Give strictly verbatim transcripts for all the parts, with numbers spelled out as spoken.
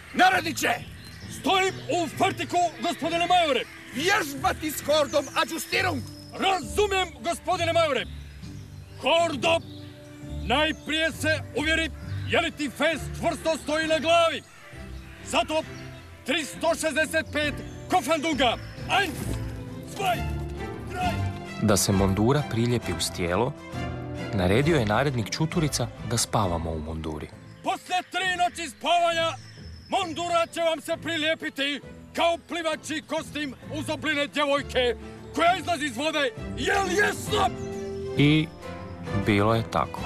Naredniče! Stojim u fartiku, gospodine majore! Vježbati s hordom adjustirung! Razumijem, gospodine majore! Hordo, najprije se uvjeri je li ti fes čvrsto stoji na glavi. Zato tristo šezdeset pet kofandunga. Eins, zwei, drei. Da se mondura prilijepi uz tijelo, naredio je narednik Čuturica da spavamo u monduri. Poslije tri noći spavanja, mondura će vam se prilijepiti kao plivači kostim uz obline djevojke koja izlazi iz vode. Jel jesno? I bilo je tako.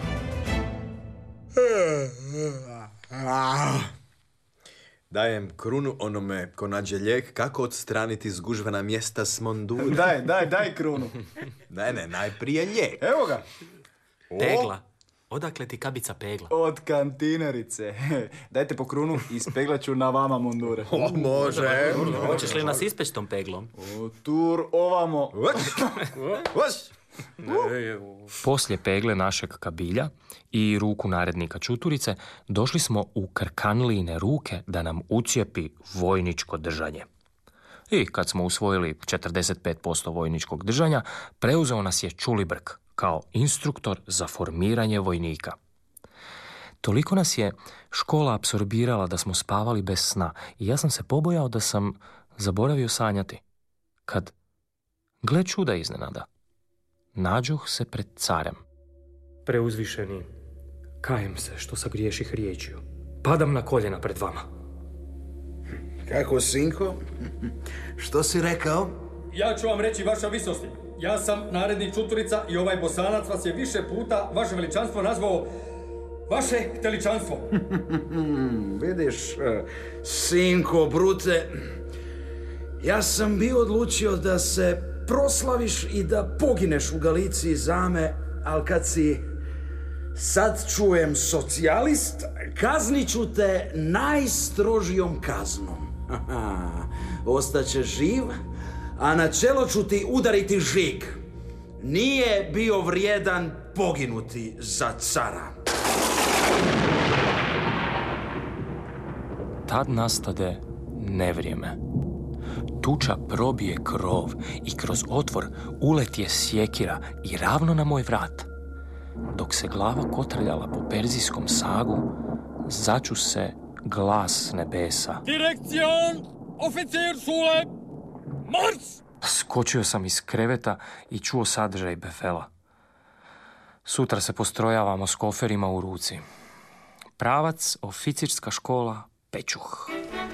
Dajem krunu onome ko nađe lijek kako odstraniti zgužvana mjesta s mondure. Daj, daj, daj krunu. Ne, ne, najprije lijek. Evo ga. Pegla. Odakle ti kabica pegla? Od kantinerice. Dajte po krunu i speglat ću na vama mondure. O, može. Hoćeš li nas ispeći tom peglom? O, tur ovamo. Poslije pegle našeg kabilja i ruku narednika Čuturice došli smo u krkanlijine ruke da nam ucijepi vojničko držanje. I kad smo usvojili četrdeset pet posto vojničkog držanja, preuzeo nas je Čulibrk kao instruktor za formiranje vojnika. Toliko nas je škola apsorbirala da smo spavali bez sna i ja sam se pobojao da sam zaboravio sanjati. Kad, gle čuda iznenada, nađoh se pred carem. Preuzvišeni, kajem se što sagriješih riječju. Padam na koljena pred vama. Kako, sinko? Što si rekao? Ja ću vam reći, vaša visosti. Ja sam narednik Čuturica i ovaj bosanac vas je više puta, vaše veličanstvo, nazvao vaše teličanstvo. Vidiš, sinko, brute, ja sam bio odlučio da se proslaviš i da pogineš u Galiciji za me, ali kad si sad čujem socijalist, kaznit ću te najstrožijom kaznom. Ostaćeš živ, a na čelo ću ti udariti žig. Nije bio vrijedan poginuti za cara. Tad nastade nevrijeme. Tuča probije krov i kroz otvor uletije sjekira i ravno na moj vrat. Dok se glava kotrljala po perzijskom sagu, začu se glas s nebesa. Direkcion, oficir Sule, mars! Skočio sam iz kreveta i čuo sadržaj befela. Sutra se postrojavamo s koferima u ruci. Pravac, oficirska škola, Pečuh.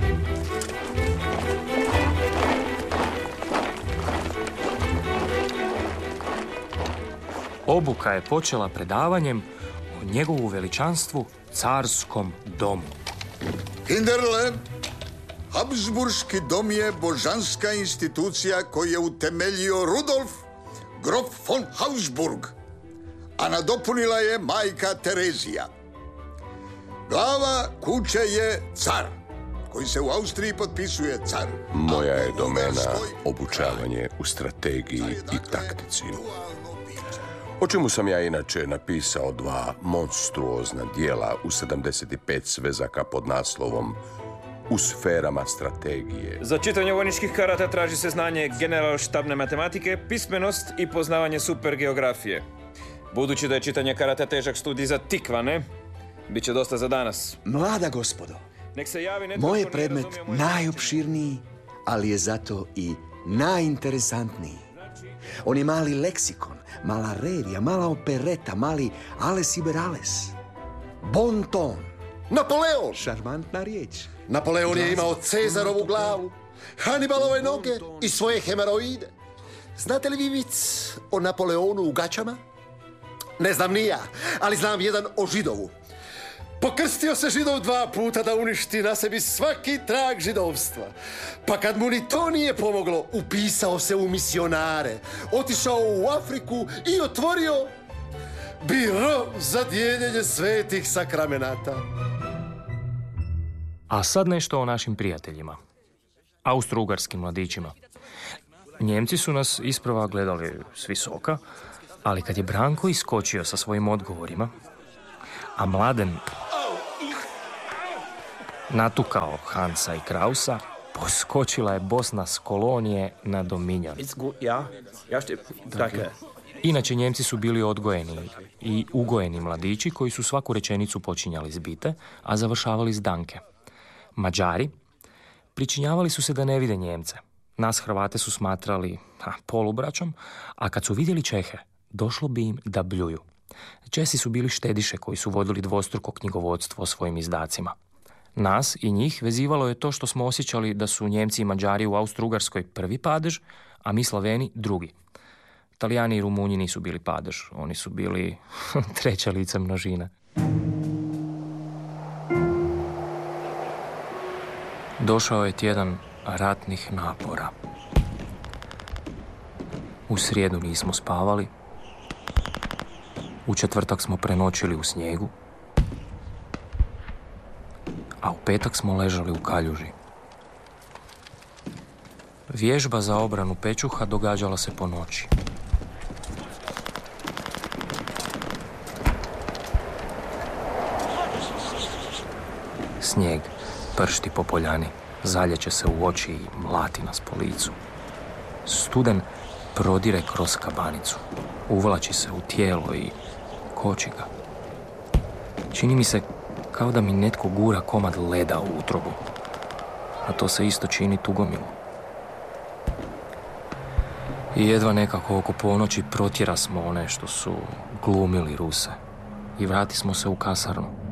Obuka je počela predavanjem o njegovu veličanstvu carskom domu. Kinderle, Habsburški dom je božanska institucija koju je utemeljio Rudolf, grof von Habsburg, a nadopunila je majka Terezija. Glava kuće je car, koji se u Austriji potpisuje car. Moja je domena obučavanje u strategiji i taktici. O čemu sam ja inače napisao dva monstruozna dijela u sedamdeset pet svezaka pod naslovom U sferama strategije. Za čitanje vojničkih karata traži se znanje generalštabne matematike, pismenost i poznavanje supergeografije. Budući da je čitanje karata težak studij za tikvane, bit će dosta za danas. Mlada gospodo, Nek se javi netko moj je tko nije predmet razumio moj- najopširniji, ali je zato i najinteresantniji. On je mali leksikon, mala revija, mala opereta, mali ales iberales. Bon ton. Napoleon! Šarmantna riječ. Napoleon je imao Cezarovu glavu, Hanibalove noge i svoje hemeroide. Znate li vi vic o Napoleonu u gaćama? Ne znam ni ja, ali znam jedan o Židovu. Pokrstio se Židov dva puta da uništi na sebi svaki trag židovstva. Pa kad mu ni to nije pomoglo, upisao se u misionare, otišao u Afriku i otvorio biro za dijeljenje svetih sakramenata. A sad nešto o našim prijateljima. Austro-ugarskim mladićima. Njemci su nas isprva gledali s visoka, ali kad je Branko iskočio sa svojim odgovorima, a Mladen natukao Hansa i Krausa, poskočila je Bosna s kolonije na Dominjan. Ja, ja šte... Dakle. Inače, Njemci su bili odgojeni i ugojeni mladići koji su svaku rečenicu počinjali s bite, a završavali s danke. Mađari pričinjavali su se da ne vide Njemce. Nas Hrvate su smatrali ha, polubraćom, a kad su vidjeli Čehe, došlo bi im da bljuju. Česi su bili štediše koji su vodili dvostruko knjigovodstvo o svojim izdacima. Nas i njih vezivalo je to što smo osjećali da su Njemci i Mađari u Austro-Ugarskoj prvi padež, a mi Slaveni drugi. Talijani i Rumunji nisu bili padež, oni su bili treća lice množine. Došao je tjedan ratnih napora. U srijedu nismo spavali, u četvrtak smo prenoćili u snijegu, a u petak smo ležali u kaljuži. Vježba za obranu Pečuha događala se po noći. Snijeg pršti po poljani, zaljeće se u oči i mlati nas po licu. Studen prodire kroz kabanicu, uvlači se u tijelo i koči ga. Čini mi se kao da mi netko gura komad leda u utrobu, a to se isto čini Tugomilu. I jedva nekako oko ponoći protjera smo one što su glumili Ruse i vrati smo se u kasarnu.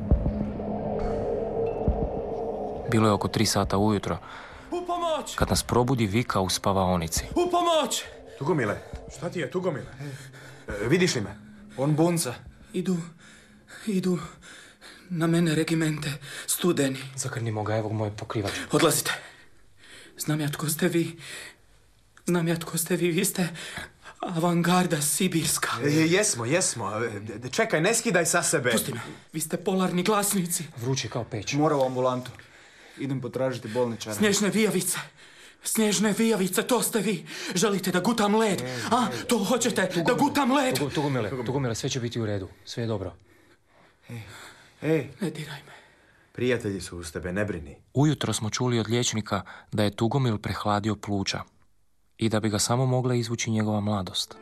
Bilo je oko tri sata ujutro, U pomoć! kad nas probudi vika u spavaonici. U pomoć! Tugomile, šta ti je, Tugomile? E, vidiš li me? On bunca. Idu, idu na mene regimente studeni. Zakrnimo ga, evo moj pokrivač. Odlazite. Znam ja tko ste vi. Znam ja tko ste vi. Vi ste avangarda sibirska. E, jesmo, jesmo. Čekaj, ne skidaj sa sebe. Pusti me. Vi ste polarni glasnici. Vrući kao peć. Mora u ambulantu. Idem potražiti bolničara. Snježne vijavice. Snježne vijavice, to ste vi. Želite da gutam led? A, to hoćete, da gutam led? Tugu, Tugomile, Tugomile, sve će biti u redu. Sve je dobro. Ej, ej. Ne diraj me. Prijatelji su uz tebe, ne brini. Ujutro smo čuli od liječnika da je Tugomil prehladio pluća i da bi ga samo mogla izvući njegova mladost.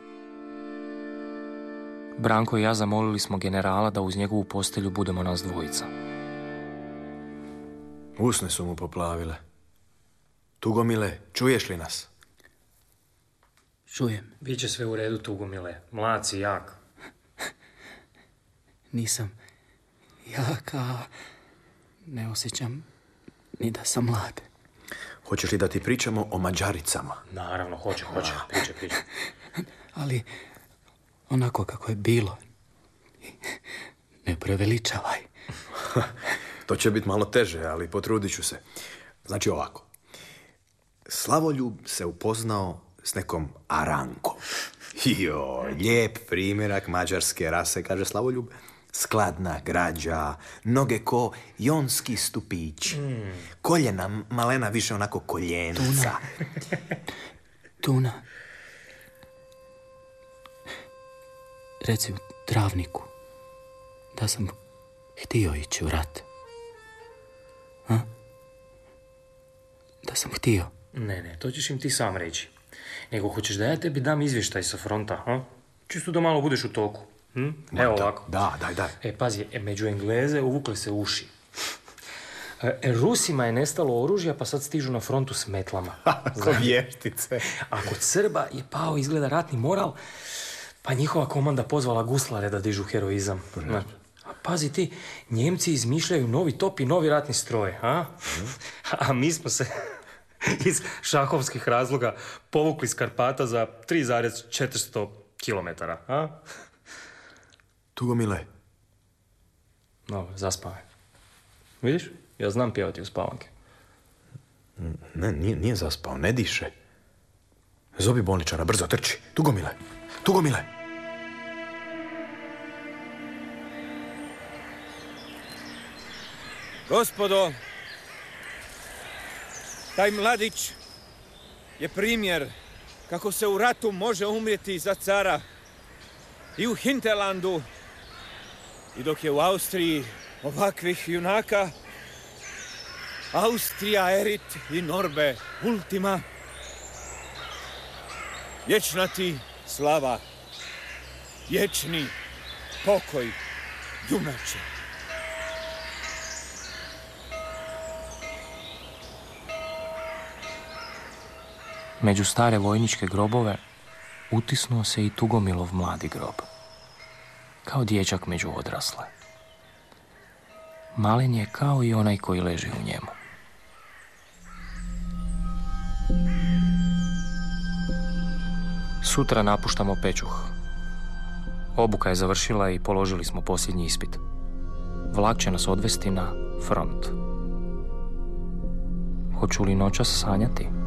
Branko i ja zamolili smo generala da uz njegovu postelju budemo nas dvojica. Usne su mu poplavile. Tugomile, čuješ li nas? Čujem. Biće sve u redu, Tugomile. Mlad si, jak. Nisam jak, a ne osjećam ni da sam mlad. Hoćeš li da ti pričamo o Mađaricama? Naravno, hoće, hoće. Priče, priče. Ali onako kako je bilo. Ne preveličavaj. To će biti malo teže, ali potrudit ću se. Znači ovako. Slavoljub se upoznao s nekom Arankom. Jo, lijep primjerak mađarske rase, kaže Slavoljub. Skladna građa, noge ko jonski stupić. Mm. Koljena malena više onako koljenca. Tuna. Tuna. Reci u travniku da sam htio ići u rat. A? Da sam htio. Ne, ne, to ćeš im ti sam reći. Nego hoćeš da ja tebi dam izvještaj sa fronta, ha? Čisto da malo budeš u toku. Hm? Evo ovako. Da, daj, daj. E, pazi, e, među Engleze uvukle se uši. E, Rusima je nestalo oružja, pa sad stižu na frontu s metlama. Ko vještice. A kod Srba je pao, izgleda, ratni moral, pa njihova komanda pozvala guslare da dižu heroizam. A pazi ti, Njemci izmišljaju novi top i novi ratni stroj, a? A mi smo se iz šahovskih razloga povukli iz Karpata za tri zarez četiristo kilometara, a? Tugomile. No, zaspavaj. Vidiš? Ja znam pjevati u spavanke. Ne, nije, nije zaspao, ne diše. Zobi bolničara, brzo, trči. Tugomile, Tugomile. Gospodo, taj mladić je primjer kako se u ratu može umrijeti za cara. I u Hinterlandu, i dok je u Austriji ovakvih junaka, Austrija erit in orbe ultima. Vječna ti slava, vječni pokoj, junače. Među stare vojničke grobove utisnuo se i Tugomilov mladi grob, kao dječak među odrasle. Malen je kao i onaj koji leži u njemu. Sutra napuštamo Pečuh. Obuka je završila i položili smo posljednji ispit. Vlak će nas odvesti na front. Hoću li noćas sanjati?